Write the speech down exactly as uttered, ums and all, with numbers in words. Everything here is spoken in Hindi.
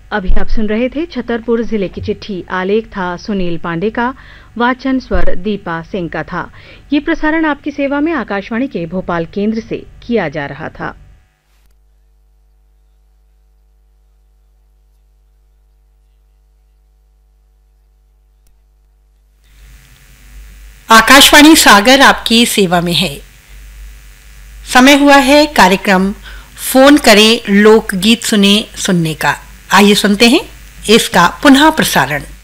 अभी आप सुन रहे थे छतरपुर जिले की चिट्ठी। आलेख था सुनील पांडे का, वाचन स्वर दीपा सिंह का था। ये प्रसारण आपकी सेवा में आकाशवाणी के भोपाल केंद्र से किया जा रहा था। आकाशवाणी सागर आपकी सेवा में है। समय हुआ है कार्यक्रम फोन करें लोकगीत सुने सुनने का। आइए सुनते हैं इसका पुनः प्रसारण।